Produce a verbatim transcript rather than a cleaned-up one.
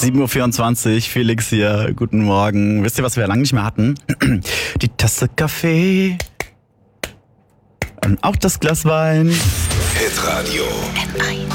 sieben Uhr vierundzwanzig, Felix hier, guten Morgen. Wisst ihr, was wir lange nicht mehr hatten? Die Tasse Kaffee und auch das Glas Wein. Hitradio N eins.